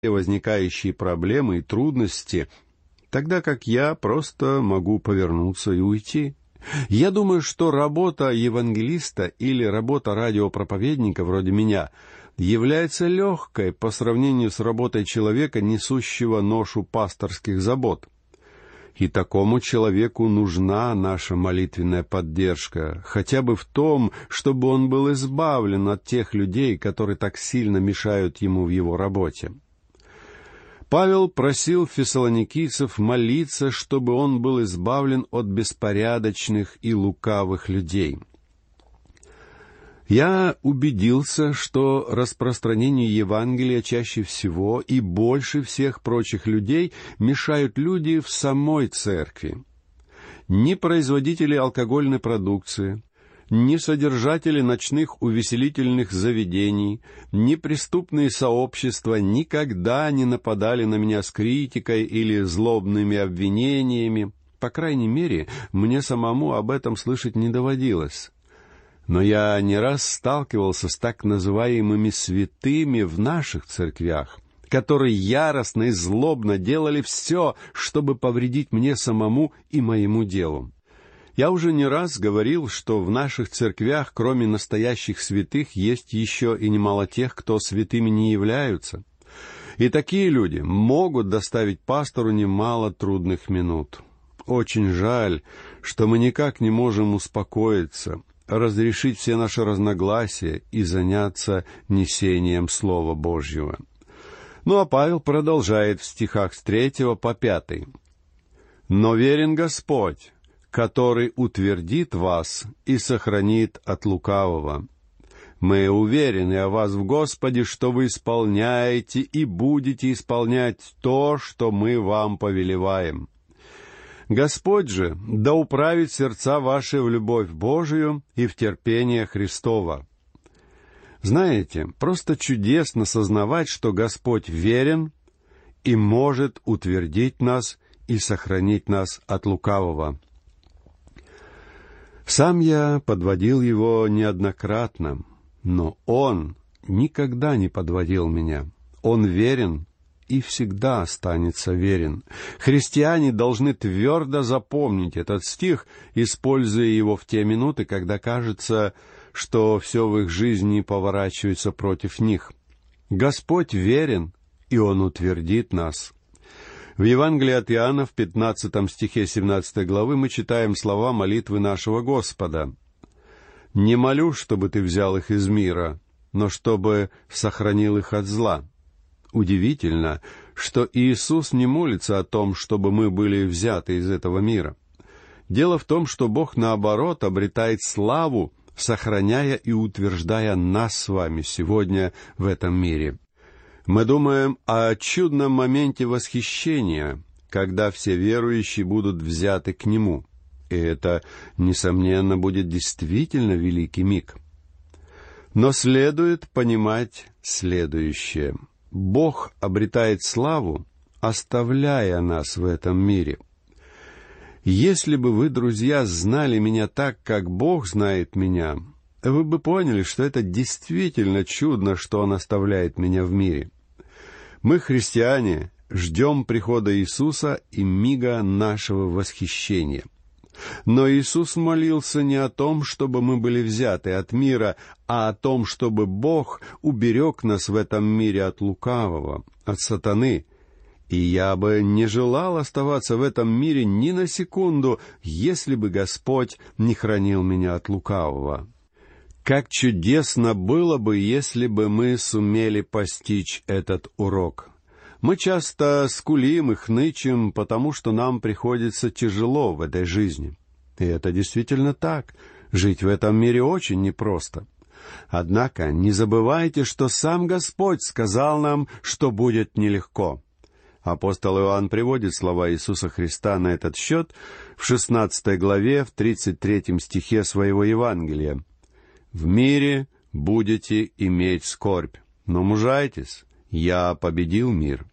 возникающие проблемы и трудности, тогда как я просто могу повернуться и уйти. Я думаю, что работа евангелиста или работа радиопроповедника вроде меня является легкой по сравнению с работой человека, несущего ношу пасторских забот. И такому человеку нужна наша молитвенная поддержка, хотя бы в том, чтобы он был избавлен от тех людей, которые так сильно мешают ему в его работе. Павел просил фессалоникийцев молиться, чтобы он был избавлен от беспорядочных и лукавых людей. Я убедился, что распространению Евангелия чаще всего и больше всех прочих людей мешают люди в самой церкви. Ни производители алкогольной продукции, ни содержатели ночных увеселительных заведений, ни преступные сообщества никогда не нападали на меня с критикой или злобными обвинениями. По крайней мере, мне самому об этом слышать не доводилось. Но я не раз сталкивался с так называемыми святыми в наших церквях, которые яростно и злобно делали все, чтобы повредить мне самому и моему делу. Я уже не раз говорил, что в наших церквях, кроме настоящих святых, есть еще и немало тех, кто святыми не являются. И такие люди могут доставить пастору немало трудных минут. Очень жаль, что мы никак не можем успокоиться, разрешить все наши разногласия и заняться несением Слова Божьего. Ну а Павел продолжает в стихах с 3 по 5. «Но верен Господь, который утвердит вас и сохранит от лукавого. Мы уверены о вас в Господе, что вы исполняете и будете исполнять то, что мы вам повелеваем. Господь же да управит сердца ваши в любовь Божию и в терпение Христово». Знаете, просто чудесно сознавать, что Господь верен и может утвердить нас и сохранить нас от лукавого. Сам я подводил его неоднократно, но Он никогда не подводил меня. Он верен и всегда останется верен. Христиане должны твердо запомнить этот стих, используя его в те минуты, когда кажется, что все в их жизни поворачивается против них. Господь верен, и Он утвердит нас. В Евангелии от Иоанна, в 15 стихе 17 главы, мы читаем слова молитвы нашего Господа. «Не молю, чтобы Ты взял их из мира, но чтобы сохранил их от зла». Удивительно, что Иисус не молится о том, чтобы мы были взяты из этого мира. Дело в том, что Бог, наоборот, обретает славу, сохраняя и утверждая нас с вами сегодня в этом мире. Мы думаем о чудном моменте восхищения, когда все верующие будут взяты к Нему. И это, несомненно, будет действительно великий миг. Но следует понимать следующее. Бог обретает славу, оставляя нас в этом мире. Если бы вы, друзья, знали меня так, как Бог знает меня, вы бы поняли, что это действительно чудно, что Он оставляет меня в мире. Мы, христиане, ждем прихода Иисуса и мига нашего восхищения. Но Иисус молился не о том, чтобы мы были взяты от мира, а о том, чтобы Бог уберег нас в этом мире от лукавого, от сатаны. И я бы не желал оставаться в этом мире ни на секунду, если бы Господь не хранил меня от лукавого. Как чудесно было бы, если бы мы сумели постичь этот урок. Мы часто скулим и хнычем, потому что нам приходится тяжело в этой жизни. И это действительно так. Жить в этом мире очень непросто. Однако не забывайте, что сам Господь сказал нам, что будет нелегко. Апостол Иоанн приводит слова Иисуса Христа на этот счет в 16 главе, в 33 стихе своего Евангелия. «В мире будете иметь скорбь, но мужайтесь, я победил мир».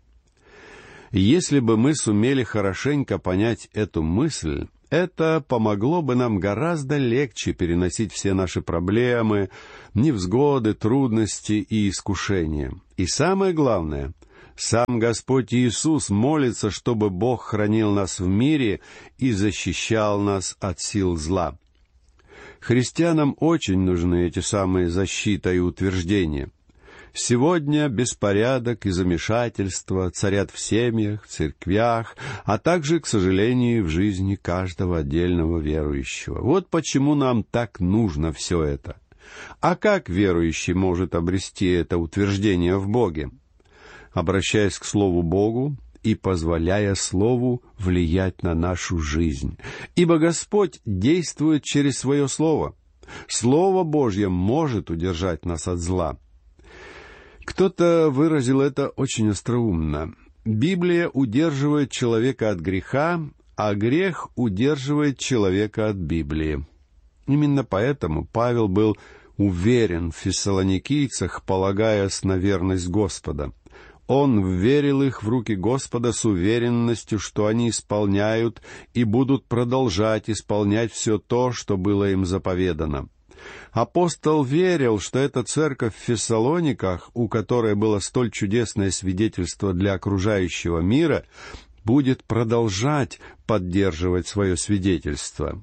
Если бы мы сумели хорошенько понять эту мысль, это помогло бы нам гораздо легче переносить все наши проблемы, невзгоды, трудности и искушения. И самое главное, Сам Господь Иисус молится, чтобы Бог хранил нас в мире и защищал нас от сил зла. Христианам очень нужны эти самые защита и утверждения. Сегодня беспорядок и замешательство царят в семьях, в церквях, а также, к сожалению, в жизни каждого отдельного верующего. Вот почему нам так нужно все это. А как верующий может обрести это утверждение в Боге? Обращаясь к Слову Богу и позволяя Слову влиять на нашу жизнь. Ибо Господь действует через Свое Слово. Слово Божье может удержать нас от зла. Кто-то выразил это очень остроумно. Библия удерживает человека от греха, а грех удерживает человека от Библии. Именно поэтому Павел был уверен в фессалоникийцах, полагаясь на верность Господа. Он вверил их в руки Господа с уверенностью, что они исполняют и будут продолжать исполнять все то, что было им заповедано. Апостол верил, что эта церковь в Фессалониках, у которой было столь чудесное свидетельство для окружающего мира, будет продолжать поддерживать свое свидетельство.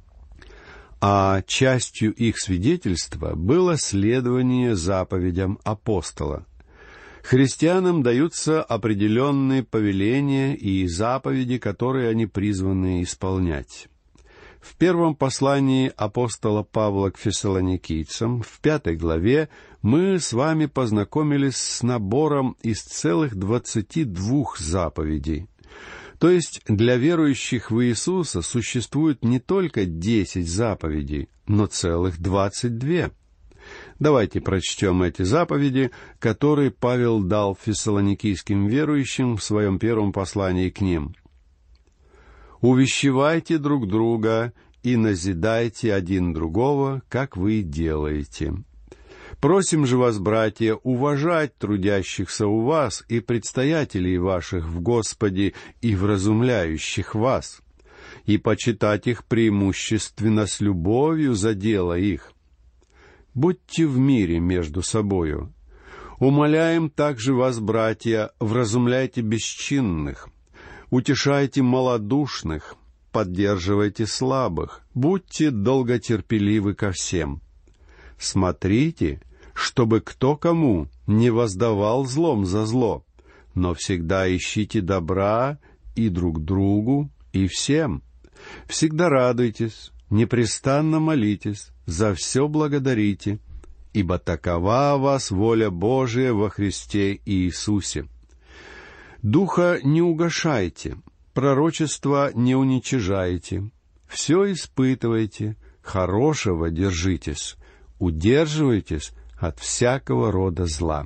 А частью их свидетельства было следование заповедям апостола. Христианам даются определенные повеления и заповеди, которые они призваны исполнять. В первом послании апостола Павла к фессалоникийцам, в 5 главе, мы с вами познакомились с набором из целых 22 заповедей. То есть для верующих в Иисуса существует не только 10 заповедей, но целых 22. Давайте прочтем эти заповеди, которые Павел дал фессалоникийским верующим в своем первом послании к ним. «Увещевайте друг друга и назидайте один другого, как вы делаете. Просим же вас, братья, уважать трудящихся у вас и предстоятелей ваших в Господе и вразумляющих вас, и почитать их преимущественно с любовью за дело их. Будьте в мире между собою. Умоляем также вас, братья, вразумляйте бесчинных, утешайте малодушных, поддерживайте слабых, будьте долготерпеливы ко всем. Смотрите, чтобы кто кому не воздавал злом за зло, но всегда ищите добра и друг другу, и всем. Всегда радуйтесь, непрестанно молитесь, за все благодарите, ибо такова о вас воля Божия во Христе Иисусе. Духа не угашайте, пророчества не уничижайте, все испытывайте, хорошего держитесь, удерживайтесь от всякого рода зла».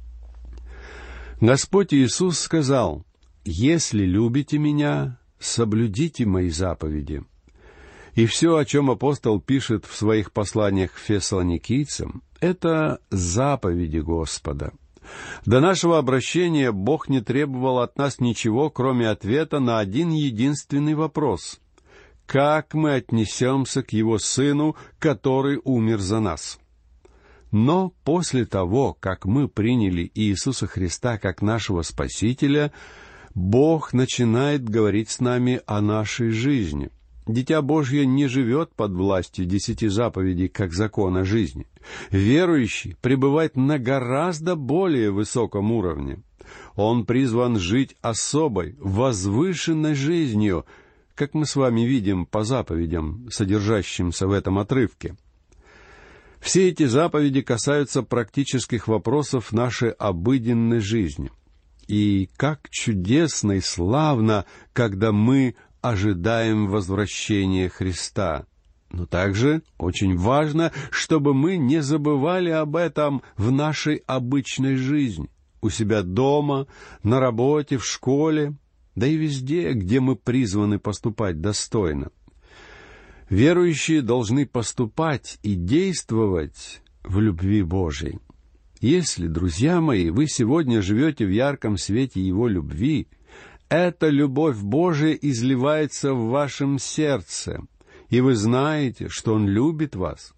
Господь Иисус сказал: «Если любите Меня, соблюдите Мои заповеди». И все, о чем апостол пишет в своих посланиях к фессалоникийцам, это заповеди Господа. До нашего обращения Бог не требовал от нас ничего, кроме ответа на один единственный вопрос: как мы отнесемся к Его Сыну, который умер за нас? Но после того, как мы приняли Иисуса Христа как нашего Спасителя, Бог начинает говорить с нами о нашей жизни. Дитя Божье не живет под властью 10 заповедей, как закона жизни. Верующий пребывает на гораздо более высоком уровне. Он призван жить особой, возвышенной жизнью, как мы с вами видим по заповедям, содержащимся в этом отрывке. Все эти заповеди касаются практических вопросов нашей обыденной жизни. И как чудесно и славно, когда мы ожидаем возвращения Христа. Но также очень важно, чтобы мы не забывали об этом в нашей обычной жизни, у себя дома, на работе, в школе, да и везде, где мы призваны поступать достойно. Верующие должны поступать и действовать в любви Божией. Если, друзья мои, вы сегодня живете в ярком свете Его любви, эта любовь Божия изливается в вашем сердце, и вы знаете, что Он любит вас,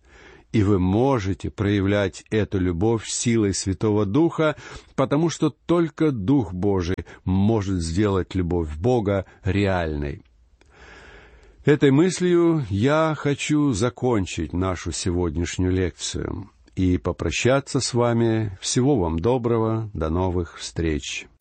И вы можете проявлять эту любовь силой Святого Духа, потому что только Дух Божий может сделать любовь Бога реальной. Этой мыслью я хочу закончить нашу сегодняшнюю лекцию и попрощаться с вами. Всего вам доброго, до новых встреч.